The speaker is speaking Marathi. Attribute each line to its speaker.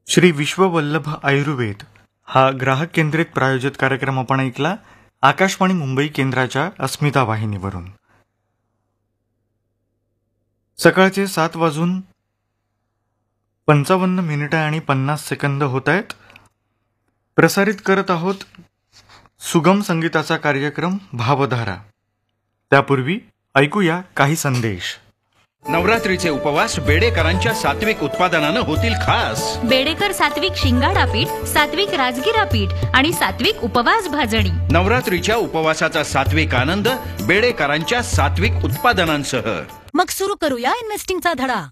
Speaker 1: श्री विश्ववल्लभ आयुर्वेद हा ग्राहक केंद्रित प्रायोजित कार्यक्रम आपण ऐकला आकाशवाणी मुंबई केंद्राच्या अस्मिता वाहिनीवरून. सकाळचे 7:55 आणि 50 सेकंद होत आहेत. प्रसारित करत आहोत सुगम संगीताचा कार्यक्रम भावधारा. त्यापूर्वी ऐकूया काही संदेश.
Speaker 2: नवरात्रीचे उपवास बेडेकरांच्या सात्विक उत्पादनानं होतील खास.
Speaker 3: बेडेकर सात्विक शिंगाडा पीठ, सात्विक राजगिरा पीठ आणि सात्विक उपवास भाजणी.
Speaker 2: नवरात्रीच्या उपवासाचा सात्विक आनंद बेडेकरांच्या सात्विक उत्पादनांसह.
Speaker 4: मग सुरू करूया इन्व्हेस्टिंगचा धडा.